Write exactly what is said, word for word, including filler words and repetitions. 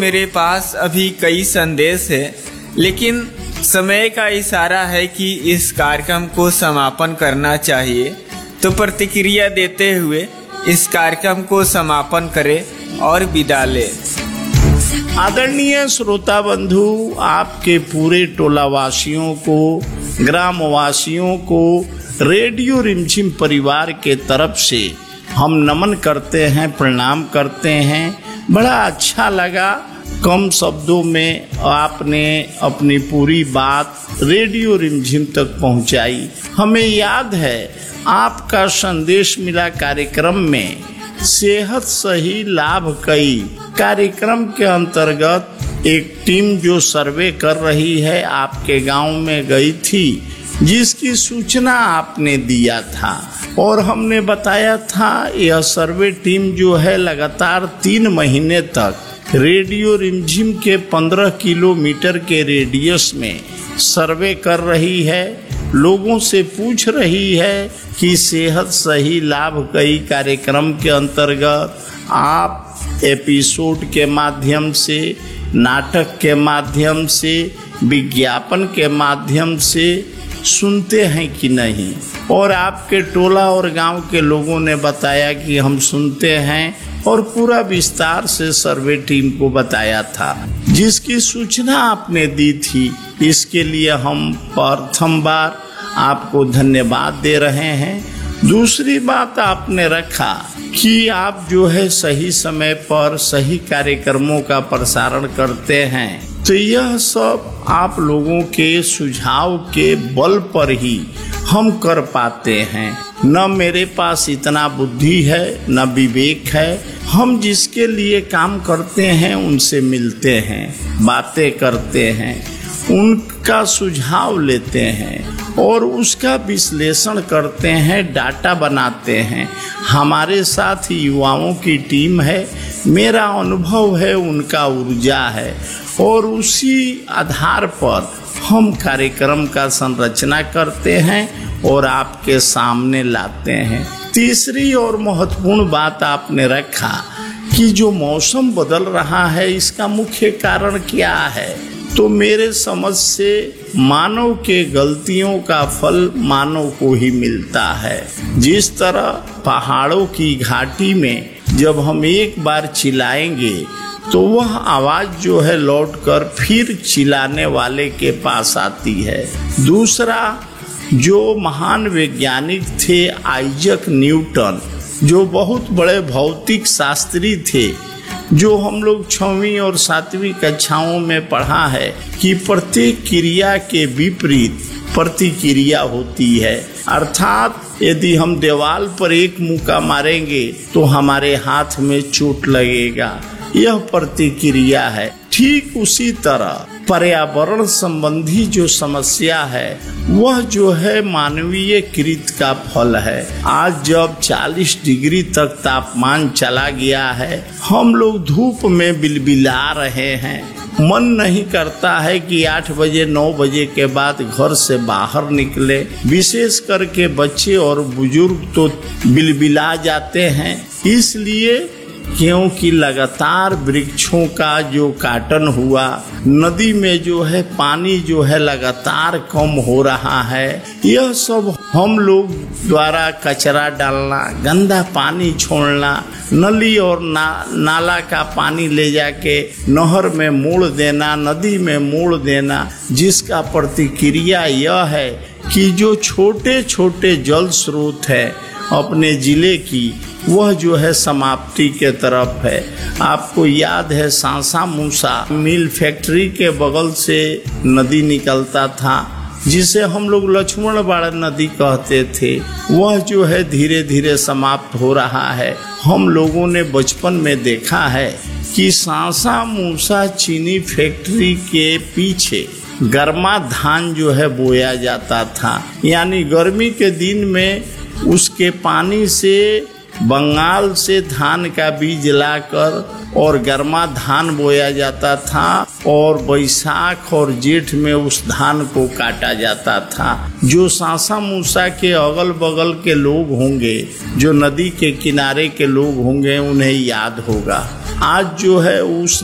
मेरे पास अभी कई संदेश है, लेकिन समय का इशारा है कि इस कार्यक्रम को समापन करना चाहिए। तो प्रतिक्रिया देते हुए इस कार्यक्रम को समापन करें और विदा लें। आदरणीय श्रोता बंधु, आपके पूरे टोलावासियों को, ग्रामवासियों को रेडियो रिमझिम परिवार के तरफ से हम नमन करते हैं, प्रणाम करते हैं। बड़ा अच्छा लगा, कम शब्दों में आपने अपनी पूरी बात रेडियो रिमझिम तक पहुंचाई। हमें याद है आपका संदेश मिला कार्यक्रम में सेहत सही लाभ कई कार्यक्रम के अंतर्गत एक टीम जो सर्वे कर रही है आपके गांव में गई थी, जिसकी सूचना आपने दिया था और हमने बताया था यह सर्वे टीम जो है लगातार तीन महीने तक रेडियो रिमझिम के पंद्रह किलोमीटर के रेडियस में सर्वे कर रही है, लोगों से पूछ रही है कि सेहत सही लाभ कई कार्यक्रम के अंतर्गत आप एपिसोड के माध्यम से, नाटक के माध्यम से, विज्ञापन के माध्यम से सुनते हैं कि नहीं। और आपके टोला और गांव के लोगों ने बताया कि हम सुनते हैं और पूरा विस्तार से सर्वे टीम को बताया था, जिसकी सूचना आपने दी थी। इसके लिए हम प्रथम बार आपको धन्यवाद दे रहे हैं। दूसरी बात आपने रखा कि आप जो है सही समय पर सही कार्यक्रमों का प्रसारण करते हैं, तो यह सब आप लोगों के सुझाव के बल पर ही हम कर पाते हैं। न मेरे पास इतना बुद्धि है, न विवेक है। हम जिसके लिए काम करते हैं उनसे मिलते हैं, बातें करते हैं, उनका सुझाव लेते हैं और उसका विश्लेषण करते हैं, डाटा बनाते हैं। हमारे साथ युवाओं की टीम है, मेरा अनुभव है, उनका ऊर्जा है और उसी आधार पर हम कार्यक्रम का संरचना करते हैं और आपके सामने लाते हैं। तीसरी और महत्वपूर्ण बात आपने रखा कि जो मौसम बदल रहा है इसका मुख्य कारण क्या है। तो मेरे समझ से मानव के गलतियों का फल मानव को ही मिलता है। जिस तरह पहाड़ों की घाटी में जब हम एक बार चिल्लाएंगे तो वह आवाज जो है लौटकर फिर चिल्लाने वाले के पास आती है। दूसरा, जो महान वैज्ञानिक थे आइजक न्यूटन, जो बहुत बड़े भौतिक शास्त्री थे, जो हम लोग छवीं और सातवीं कक्षाओं में पढ़ा है कि प्रत्येक क्रिया के विपरीत प्रतिक्रिया होती है। अर्थात यदि हम दीवार पर एक मुक्का मारेंगे तो हमारे हाथ में चोट लगेगा, यह प्रतिक्रिया है। ठीक उसी तरह पर्यावरण संबंधी जो समस्या है वह जो है मानवीय कृत का फल है। आज जब चालीस डिग्री तक तापमान चला गया है, हम लोग धूप में बिलबिला रहे हैं। मन नहीं करता है कि आठ बजे नौ बजे के बाद घर से बाहर निकले। विशेष करके बच्चे और बुजुर्ग तो बिलबिला जाते हैं, इसलिए क्योंकि लगातार वृक्षों का जो काटन हुआ, नदी में जो है पानी जो है लगातार कम हो रहा है। यह सब हम लोग द्वारा कचरा डालना, गंदा पानी छोड़ना, नली और ना, नाला का पानी ले जाके नहर में मोड़ देना, नदी में मोड़ देना, जिसका प्रतिक्रिया यह है कि जो छोटे छोटे जल स्रोत है अपने जिले की, वह जो है समाप्ति के तरफ है। आपको याद है सांसा मूसा मिल फैक्ट्री के बगल से नदी निकलता था, जिसे हम लोग लक्ष्मण बाड़ा नदी कहते थे, वह जो है धीरे धीरे समाप्त हो रहा है। हम लोगों ने बचपन में देखा है कि सांसा मूसा चीनी फैक्ट्री के पीछे गर्मा धान जो है बोया जाता था, यानी गर्मी के दिन में उसके पानी से बंगाल से धान का बीज लाकर और गर्मा धान बोया जाता था और बैसाख और जेठ में उस धान को काटा जाता था। जो सांसा मूसा के अगल बगल के लोग होंगे, जो नदी के किनारे के लोग होंगे, उन्हें याद होगा। आज जो है उस